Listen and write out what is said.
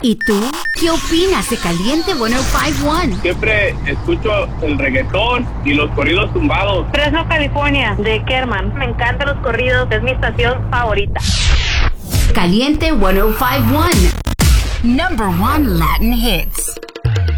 ¿Y tú? ¿Qué opinas de Caliente 105.1? Siempre escucho el reggaetón y los corridos tumbados. Fresno, California, de Kerman. Me encantan los corridos, es mi estación favorita. Caliente 105.1. Number 1 Latin hits.